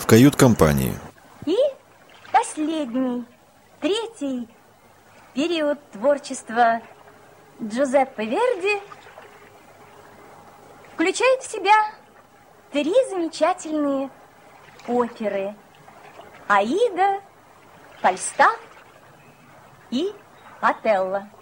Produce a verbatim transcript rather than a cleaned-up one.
в кают-компании. И последний, третий период творчества Джузеппе Верди включает в себя три замечательные оперы: «Аида», «Фальстаф» и «Отелло».